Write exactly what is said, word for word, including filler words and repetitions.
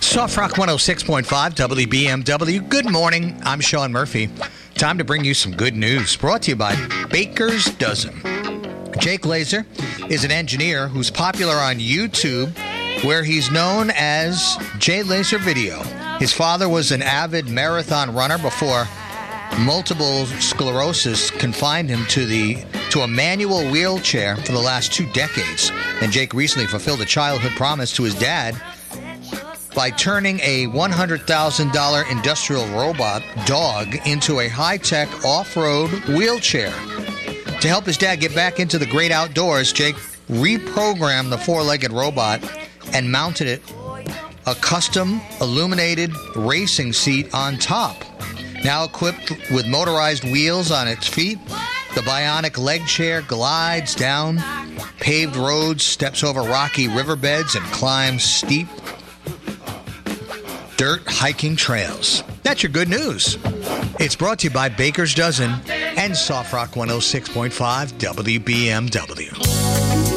Soft Rock one oh six point five W B M W. Good morning. I'm Sean Murphy. Time to bring you some good news. Brought to you by Baker's Dozen. Jake Laser is an engineer who's popular on YouTube, where he's known as Jay Laser Video. His father was an avid marathon runner before multiple sclerosis confined him to the to a manual wheelchair for the last two decades. And Jake recently fulfilled a childhood promise to his dad by turning a one hundred thousand dollars industrial robot dog into a high-tech off-road wheelchair. To help his dad get back into the great outdoors, Jake reprogrammed the four-legged robot and mounted it a custom illuminated racing seat on top. Now equipped with motorized wheels on its feet, the bionic leg chair glides down paved roads, steps over rocky riverbeds, and climbs steep dirt hiking trails. That's your good news. It's brought to you by Baker's Dozen and Soft Rock one oh six point five W B M W.